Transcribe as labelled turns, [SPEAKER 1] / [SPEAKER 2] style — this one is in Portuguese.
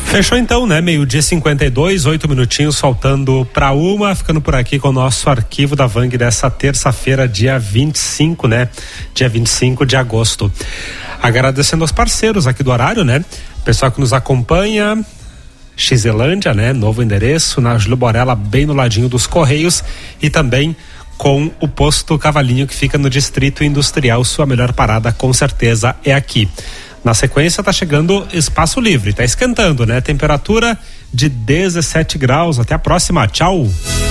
[SPEAKER 1] Fechou então, né? 12h52, 8 minutinhos faltando para uma, ficando por aqui com o nosso arquivo da Vang dessa terça-feira, dia 25, né? Dia 25 de agosto. Agradecendo aos parceiros aqui do horário, né? Pessoal que nos acompanha, Xelândia, né? Novo endereço, na Júlio Borella, bem no ladinho dos Correios, e também com o posto Cavalinho, que fica no Distrito Industrial. Sua melhor parada com certeza é aqui. Na sequência tá chegando Espaço Livre, tá esquentando, né? Temperatura de 17 graus. Até a próxima, tchau!